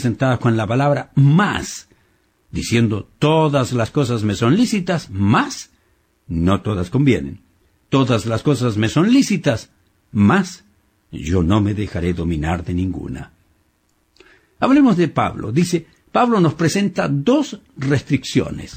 representadas con la palabra más, diciendo todas las cosas me son lícitas, mas no todas convienen. Todas las cosas me son lícitas, mas yo no me dejaré dominar de ninguna. Hablemos de Pablo. Dice, Pablo nos presenta dos restricciones.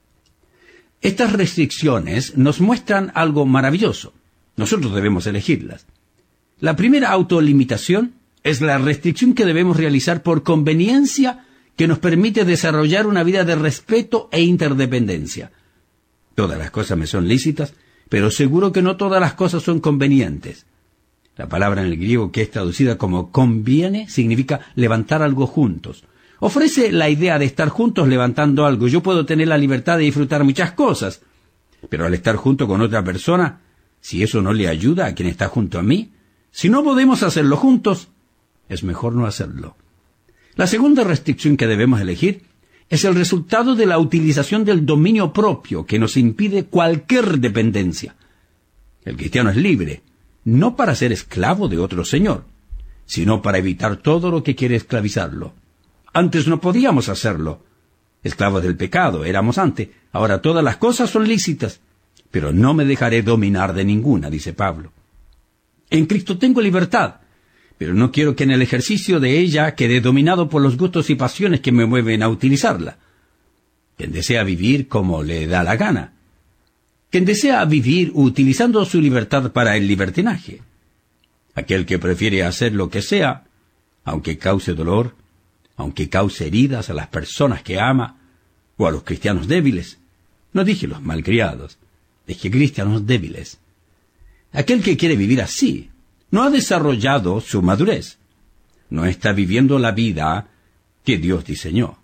Estas restricciones nos muestran algo maravilloso. Nosotros debemos elegirlas. La primera autolimitación es la restricción que debemos realizar por conveniencia que nos permite desarrollar una vida de respeto e interdependencia. Todas las cosas me son lícitas, pero seguro que no todas las cosas son convenientes. La palabra en el griego que es traducida como conviene significa levantar algo juntos. Ofrece la idea de estar juntos levantando algo. Yo puedo tener la libertad de disfrutar muchas cosas, pero al estar junto con otra persona, si eso no le ayuda a quien está junto a mí, si no podemos hacerlo juntos, es mejor no hacerlo. La segunda restricción que debemos elegir es el resultado de la utilización del dominio propio que nos impide cualquier dependencia. El cristiano es libre, no para ser esclavo de otro señor, sino para evitar todo lo que quiere esclavizarlo. Antes no podíamos hacerlo. Esclavos del pecado éramos antes. Ahora todas las cosas son lícitas, pero no me dejaré dominar de ninguna, dice Pablo. En Cristo tengo libertad, pero no quiero que en el ejercicio de ella quede dominado por los gustos y pasiones que me mueven a utilizarla. Quien desea vivir como le da la gana. Quien desea vivir utilizando su libertad para el libertinaje. Aquel que prefiere hacer lo que sea, aunque cause dolor, aunque cause heridas a las personas que ama, o a los cristianos débiles. No dije los malcriados, dije cristianos débiles. Aquel que quiere vivir así, no ha desarrollado su madurez. No está viviendo la vida que Dios diseñó.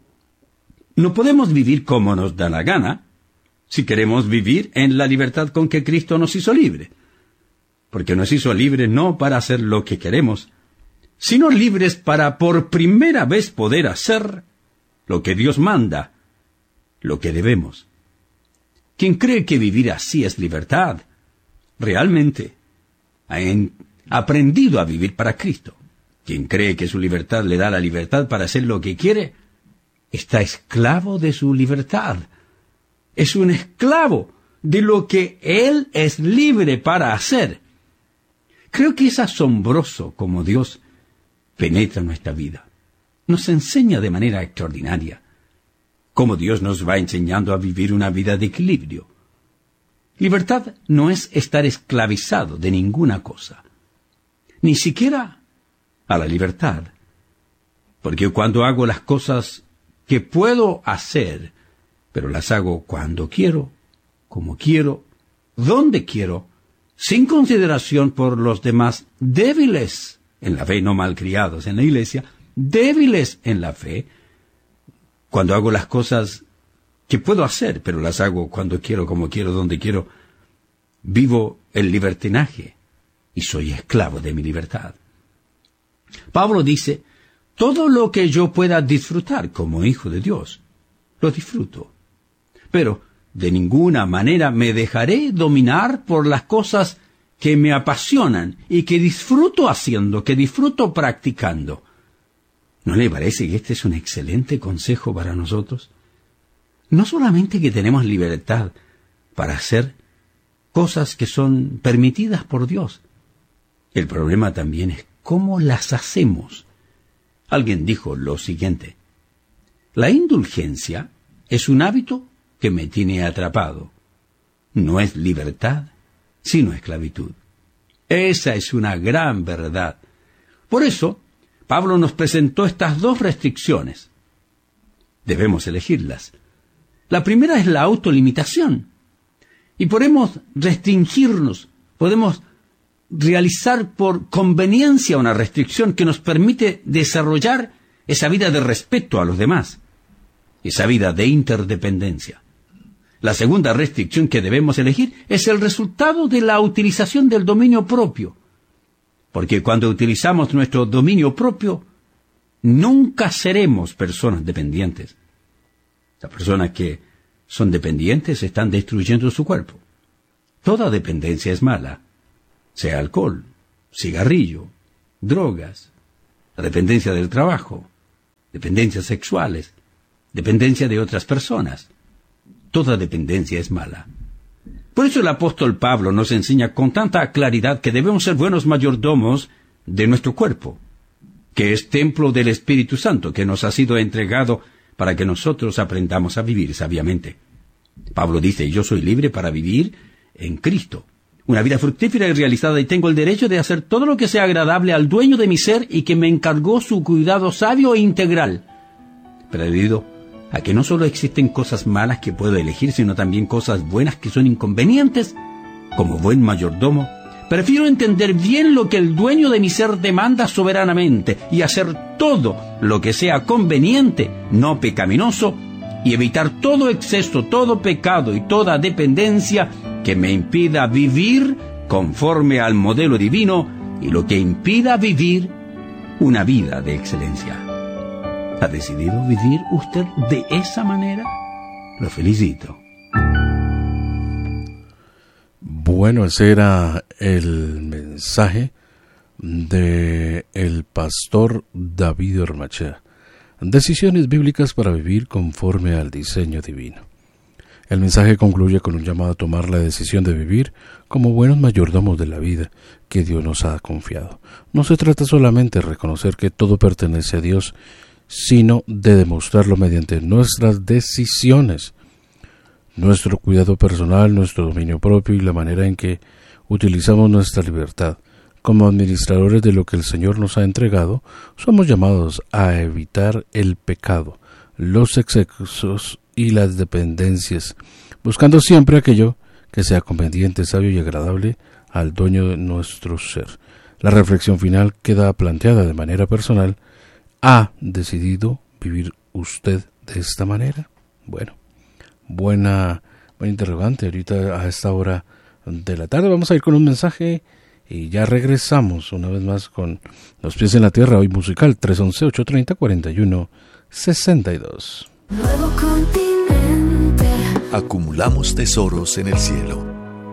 No podemos vivir como nos da la gana si queremos vivir en la libertad con que Cristo nos hizo libre. Porque nos hizo libres no para hacer lo que queremos, sino libres para por primera vez poder hacer lo que Dios manda, lo que debemos. Quien cree que vivir así es libertad, realmente ha aprendido a vivir para Cristo. Quien cree que su libertad le da la libertad para hacer lo que quiere, está esclavo de su libertad. Es un esclavo de lo que él es libre para hacer. Creo que es asombroso cómo Dios penetra nuestra vida. Nos enseña de manera extraordinaria cómo Dios nos va enseñando a vivir una vida de equilibrio. Libertad no es estar esclavizado de ninguna cosa, ni siquiera a la libertad. Porque cuando hago las cosas que puedo hacer, pero las hago cuando quiero, como quiero, donde quiero, sin consideración por los demás débiles en la fe, no malcriados en la iglesia, débiles en la fe, cuando hago las cosas que puedo hacer, pero las hago cuando quiero, como quiero, donde quiero, vivo el libertinaje y soy esclavo de mi libertad. Pablo dice, todo lo que yo pueda disfrutar como hijo de Dios, lo disfruto. Pero de ninguna manera me dejaré dominar por las cosas que me apasionan y que disfruto haciendo, que disfruto practicando. ¿No le parece que este es un excelente consejo para nosotros? No solamente que tenemos libertad para hacer cosas que son permitidas por Dios. El problema también es cómo las hacemos. Alguien dijo lo siguiente: la indulgencia es un hábito que me tiene atrapado. No es libertad, sino esclavitud. Esa es una gran verdad. Por eso, Pablo nos presentó estas dos restricciones. Debemos elegirlas. La primera es la autolimitación. Y podemos restringirnos, podemos realizar por conveniencia una restricción que nos permite desarrollar esa vida de respeto a los demás, esa vida de interdependencia. La segunda restricción que debemos elegir es el resultado de la utilización del dominio propio. Porque cuando utilizamos nuestro dominio propio, nunca seremos personas dependientes. Las personas que son dependientes están destruyendo su cuerpo. Toda dependencia es mala, sea alcohol, cigarrillo, drogas, la dependencia del trabajo, dependencias sexuales, dependencia de otras personas. Toda dependencia es mala. Por eso el apóstol Pablo nos enseña con tanta claridad que debemos ser buenos mayordomos de nuestro cuerpo, que es templo del Espíritu Santo, que nos ha sido entregado para que nosotros aprendamos a vivir sabiamente. Pablo dice, yo soy libre para vivir en Cristo, una vida fructífera y realizada, y tengo el derecho de hacer todo lo que sea agradable al dueño de mi ser y que me encargó su cuidado sabio e integral. Pero debido a que no solo existen cosas malas que puedo elegir, sino también cosas buenas que son inconvenientes, como buen mayordomo, prefiero entender bien lo que el dueño de mi ser demanda soberanamente y hacer todo lo que sea conveniente, no pecaminoso, y evitar todo exceso, todo pecado y toda dependencia que me impida vivir conforme al modelo divino y lo que impida vivir una vida de excelencia. ¿Ha decidido vivir usted de esa manera? Lo felicito. Bueno, ese era el mensaje de el pastor David Ormachea. Decisiones bíblicas para vivir conforme al diseño divino. El mensaje concluye con un llamado a tomar la decisión de vivir como buenos mayordomos de la vida que Dios nos ha confiado. No se trata solamente de reconocer que todo pertenece a Dios, sino de demostrarlo mediante nuestras decisiones, nuestro cuidado personal, nuestro dominio propio y la manera en que utilizamos nuestra libertad. Como administradores de lo que el Señor nos ha entregado, somos llamados a evitar el pecado, los excesos y las dependencias, buscando siempre aquello que sea conveniente, sabio y agradable al dueño de nuestro ser. La reflexión final queda planteada de manera personal. ¿Ha decidido vivir usted de esta manera? Bueno, buena interrogante. Ahorita a esta hora de la tarde vamos a ir con un mensaje y ya regresamos una vez más con Los Pies en la Tierra, hoy musical 311-830-4162. Nuevo continente. Acumulamos tesoros en el cielo.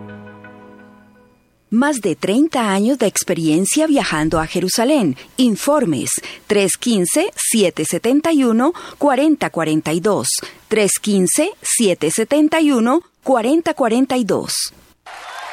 Más de 30 años de experiencia viajando a Jerusalén. Informes 315-771-4042. 315-771-4042.